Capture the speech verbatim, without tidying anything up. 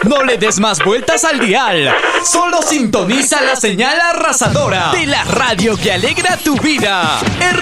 No le des más vueltas al dial. Solo sintoniza la señal arrasadora de la radio que alegra tu vida.